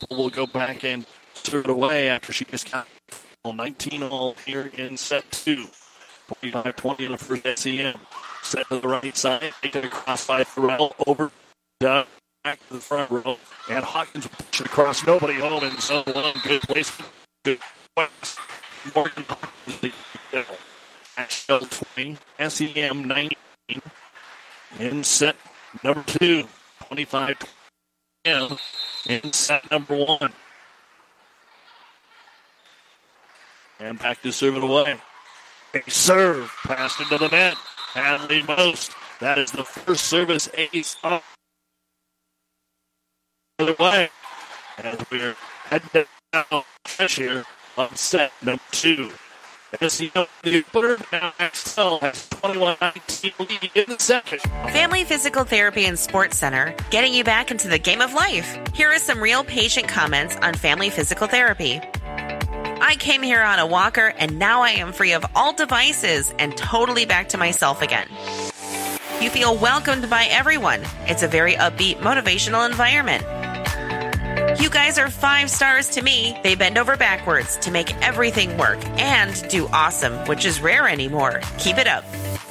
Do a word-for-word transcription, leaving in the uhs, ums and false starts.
will go back and serve it away after she just got nineteen all here in set two. twenty-five twenty in the first S E M. Set to the right side, taken across by Farrell, over, down, back to the front row, and Hawkins will push it across, nobody home in zone one. Good placement. Good West. Morgan Hawkins, Asheville twenty, S E M nineteen, in set number two, twenty-five twenty in set number one. And back to serve it away. A serve passed into the net. Hadley Most. That is the first service ace up the way. As we're heading down here on set number two. S E M Twitter now X L has twenty-one nineteen lead in the second. Family Physical Therapy and Sports Center, getting you back into the game of life. Here are some real patient comments on Family Physical Therapy. I came here on a walker, and now I am free of all devices and totally back to myself again. You feel welcomed by everyone. It's a very upbeat, motivational environment. You guys are five stars to me. They bend over backwards to make everything work and do awesome, which is rare anymore. Keep it up.